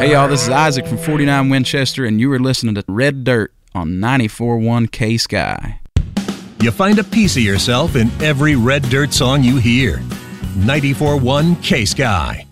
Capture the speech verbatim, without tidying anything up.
Hey y'all, this is Isaac from forty-nine Winchester, and you are listening to Red Dirt on ninety-four point one K-Sky. You find a piece of yourself in every Red Dirt song you hear. ninety-four point one K-Sky.